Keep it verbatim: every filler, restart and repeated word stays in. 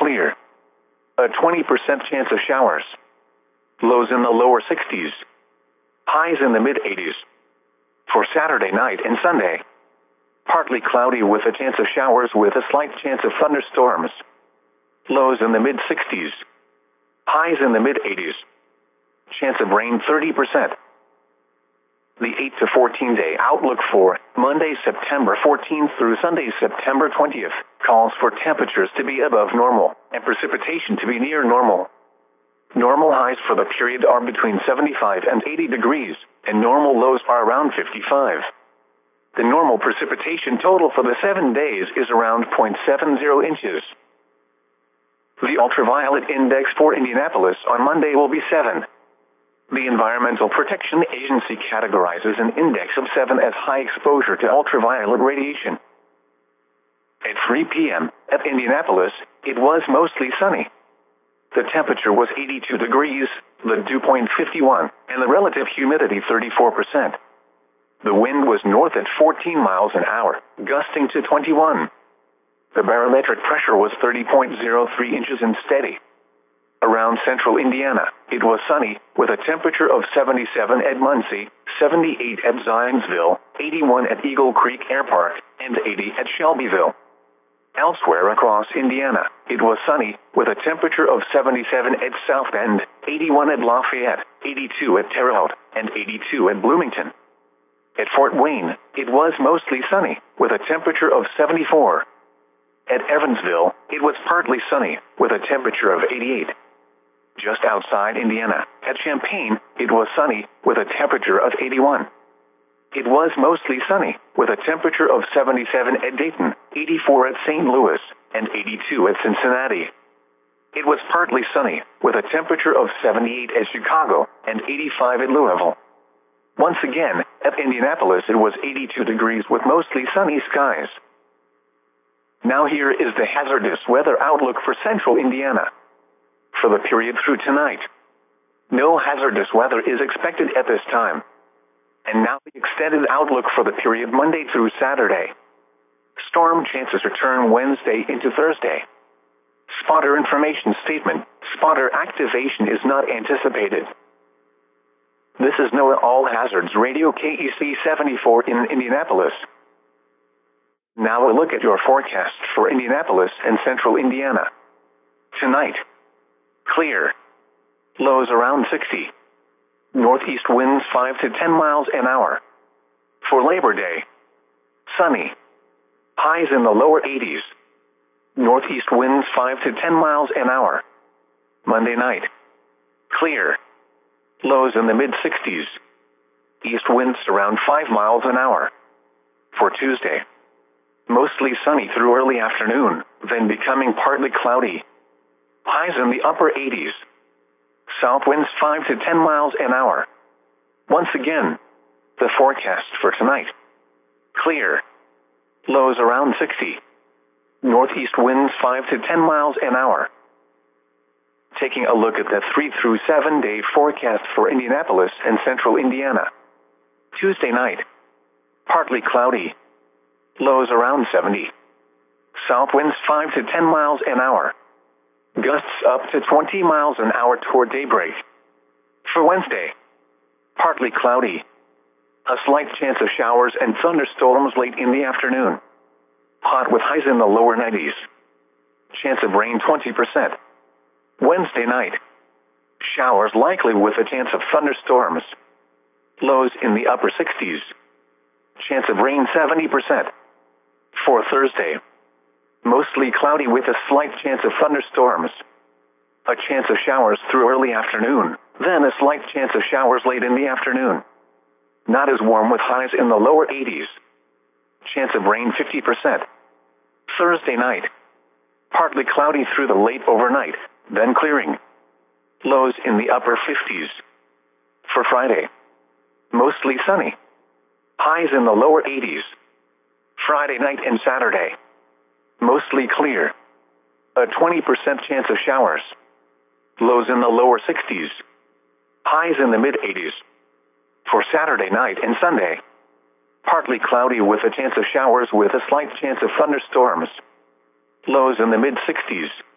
clear. A twenty percent chance of showers. Lows in the lower sixties. Highs in the mid-eighties. For Saturday night and Sunday, partly cloudy with a chance of showers with a slight chance of thunderstorms. Lows in the mid-sixties. Highs in the mid-eighties. Chance of rain thirty percent. The eight to fourteen day outlook for Monday, September fourteenth through Sunday, September twentieth, calls for temperatures to be above normal and precipitation to be near normal. Normal highs for the period are between seventy-five and eighty degrees, and normal lows are around fifty-five. The normal precipitation total for the seven days is around zero point seven zero inches. The ultraviolet index for Indianapolis on Monday will be seven. The Environmental Protection Agency categorizes an index of seven as high exposure to ultraviolet radiation. At three p m at Indianapolis, it was mostly sunny. The temperature was eighty-two degrees, the dew point fifty-one, and the relative humidity thirty-four percent. The wind was north at fourteen miles an hour, gusting to twenty-one. The barometric pressure was thirty point zero three inches and steady. Around central Indiana, it was sunny, with a temperature of seventy-seven at Muncie, seventy-eight at Zionsville, eighty-one at Eagle Creek Air Park, and eighty at Shelbyville. Elsewhere across Indiana, it was sunny, with a temperature of seventy-seven at South Bend, eighty-one at Lafayette, eighty-two at Terre Haute, and eighty-two at Bloomington. At Fort Wayne, it was mostly sunny, with a temperature of seventy-four. At Evansville, it was partly sunny, with a temperature of eighty-eight. Just outside Indiana, at Champaign, it was sunny, with a temperature of eighty-one. It was mostly sunny, with a temperature of seventy-seven at Dayton, eighty-four at Saint Louis, and eighty-two at Cincinnati. It was partly sunny, with a temperature of seventy-eight at Chicago, and eighty-five at Louisville. Once again, at Indianapolis it was eighty-two degrees with mostly sunny skies. Now here is the hazardous weather outlook for central Indiana. For the period through tonight, no hazardous weather is expected at this time. And now the extended outlook for the period Monday through Saturday. Storm chances return Wednesday into Thursday. Spotter information statement. Spotter activation is not anticipated. This is NOAA All Hazards Radio K E C seventy-four in Indianapolis. Now a look at your forecast for Indianapolis and central Indiana. Tonight, clear. Lows around sixty. Northeast winds five to ten miles an hour. For Labor Day, sunny. Highs in the lower eighties. Northeast winds five to ten miles an hour. Monday night, clear. Lows in the mid-sixties. East winds around five miles an hour. For Tuesday, mostly sunny through early afternoon, then becoming partly cloudy. Highs in the upper eighties. South winds five to ten miles an hour. Once again, the forecast for tonight. Clear. Lows around sixty. Northeast winds five to ten miles an hour. Taking a look at the three through seven day forecast for Indianapolis and central Indiana. Tuesday night, partly cloudy. Lows around seventy. South winds five to ten miles an hour. Gusts up to twenty miles an hour toward daybreak. For Wednesday, partly cloudy. A slight chance of showers and thunderstorms late in the afternoon. Hot with highs in the lower nineties. Chance of rain twenty percent. Wednesday night, showers likely with a chance of thunderstorms. Lows in the upper sixties. Chance of rain seventy percent. For Thursday, mostly cloudy with a slight chance of thunderstorms. A chance of showers through early afternoon, then a slight chance of showers late in the afternoon. Not as warm with highs in the lower eighties. Chance of rain fifty percent. Thursday night, partly cloudy through the late overnight, then clearing. Lows in the upper fifties. For Friday, mostly sunny. Highs in the lower eighties. Friday night and Saturday, mostly clear. A twenty percent chance of showers. Lows in the lower sixties. Highs in the mid-eighties. For Saturday night and Sunday, partly cloudy with a chance of showers with a slight chance of thunderstorms. Lows in the mid-sixties.